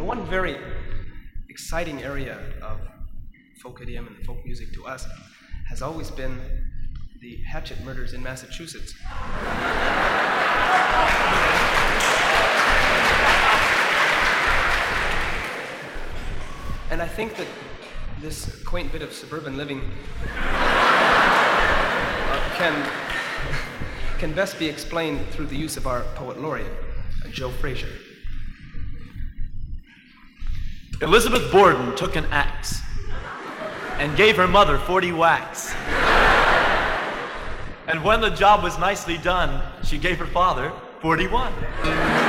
one very exciting area of folk idiom and folk music to us has always been the Hatchet murders in Massachusetts. And I think that this quaint bit of suburban living can best be explained through the use of our poet laureate, Joe Frazier. Elizabeth Borden took an axe and gave her mother 40 whacks. And when the job was nicely done, she gave her father 41.